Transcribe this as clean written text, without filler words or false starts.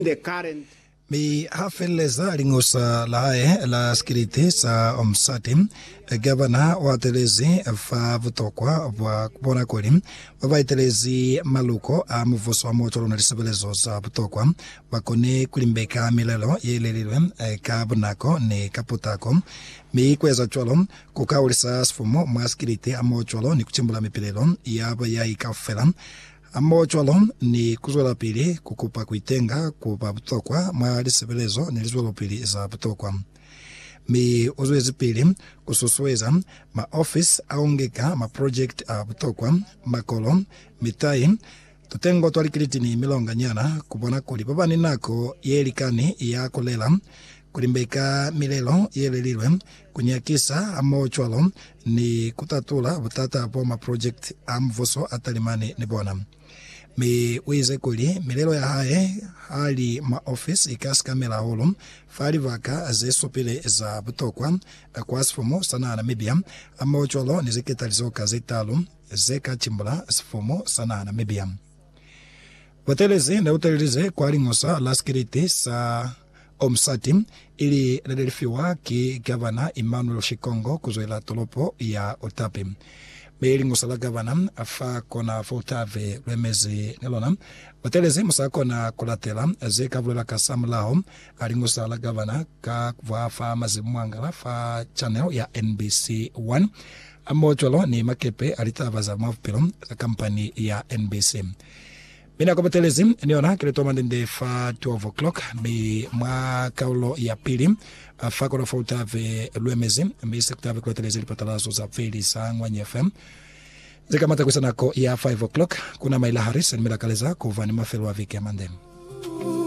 the current Mi hafeleza lingosa lae la skiriti sa omsatim gavana wa telezi fa vutokwa wa kubona kweli wa telezi maluko amuvoso wa moto na disabelezo sa vutokwa bakone kulimbeka milelo yelelilwe kabunako ne kaputako mi kweza cholo kukaulisa sfumo maskiriti amocholo ni kuchimbula mipilelo yaba ya ikafela Amocholo ni kuzola pili kukupa kuitenga kupa butokwa malisebelezo nilizola pili za butokwa. Mi uzoezi pili kususweza ma office aongeka ma project butokwa makolo mitai tutengo twalikiliti ni milonga nyana kubona kuli babani nako yelikani ya kolela kulimbeka milelo yelelilwe kunyakisa amocholo ni kutatula butata po ma project amvoso atalimani nibona. Mi wize kuli milelo ya hae hali ma office ikaska mela holo fali vaka ze sopile za butokwa kwa sfomo sana na mibia amocholo nizikitalizoka zetalo zeka chimbula sfomo sana na mibia wateleze na uteleze kwa lingosa la skiriti sa omsatim ili nadelifiwa ki gavana Emmanuel Shikongo kuzoela tolopo ya Otapi. Meilingo sala gavana afa kona Fotave Remezi Nelona. Wateleze musako na kolatela ze kavula kasamlao alingo sala gavana ka wafa mazimwangala fa channel ya NBC1. Amocholo ni makepe alitava za mavpelo za kampani ya NBC. Mina kwa telezim niona kilitoma ndende fa 12 o'clock mi mwa kaulo ya pili fa kona Fotave Remezi mi sektave kwa telezili patalazo za feli sa Ngwanya FM. Zika mata kusanako ya 5 o'clock kuna Maila Harris nmila kaleza kuvani mafelu wa viki ya mandem.